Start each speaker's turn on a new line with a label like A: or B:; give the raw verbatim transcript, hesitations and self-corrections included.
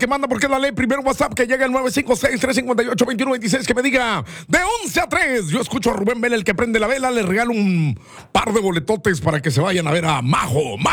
A: que manda porque es la ley. Primero WhatsApp que llega el nueve cinco seis, tres cinco ocho, dos uno dos seis que me diga de once a tres. Yo escucho a Rubén Vela, el que prende la vela. Le regalo un par de boletotes para que se vayan a ver a Majo. Majo.